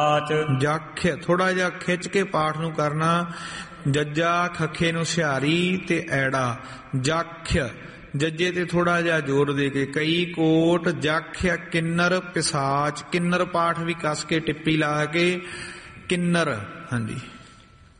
ਜਖ ਥੋੜਾ ਜਿਹਾ ਖਿੱਚ ਕੇ ਪਾਠ ਨੂੰ ਕਰਨਾ। ਜੱਜਾ ਖੱਖੇ ਨੂੰ ਸਿਹਾਰੀ ਤੇ ਐੜਾ। ਜਖ ਜੱਜੇ ਤੇ ਥੋੜਾ ਜਿਹਾ ਜ਼ੋਰ ਦੇ ਕੇ। ਕਈ ਕੋਟ ਜਖ ਕਿੰਨਰ ਪਿਸਾਚ। ਕਿੰਨਰ ਪਾਠ ਵੀ ਕੱਸ ਕੇ ਟਿੱਪੀ ਲਾ ਕੇ ਕਿੰਨਰ। ਹਾਂਜੀ।